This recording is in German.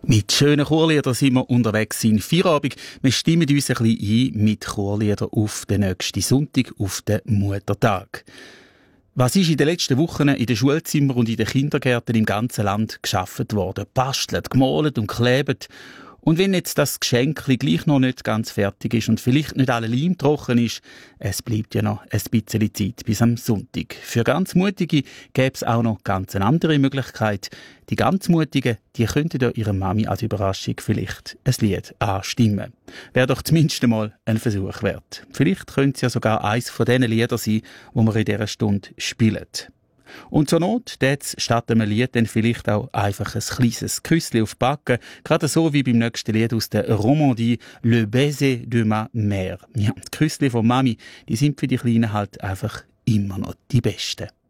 Mit schönen Chorliedern sind wir unterwegs in Feierabend. Wir stimmen uns ein bisschen ein mit Chorliedern auf den nächsten Sonntag, auf den Muttertag. Was ist in den letzten Wochen in den Schulzimmern und in den Kindergärten im ganzen Land geschaffen worden? Bastelt, gemalt und klebt. Und wenn jetzt das Geschenkli gleich noch nicht ganz fertig ist und vielleicht nicht alle Leim trocken ist, es bleibt ja noch ein bisschen Zeit bis am Sonntag. Für ganz Mutige gäbe es auch noch ganz eine andere Möglichkeit. Die ganz Mutigen, die könnten ja ihrer Mami als Überraschung vielleicht ein Lied anstimmen. Wäre doch zumindest einmal ein Versuch wert. Vielleicht könnte es ja sogar eins von diesen Liedern sein, die wir in dieser Stunde spielen. Und zur Not, jetzt statt einem Lied dann vielleicht auch einfach ein kleines Küsschen auf die Backe, gerade so wie beim nächsten Lied aus der Romandie, Le baiser de ma mère. Ja, die Küsschen von Mami, die sind für die Kleinen halt einfach immer noch die besten.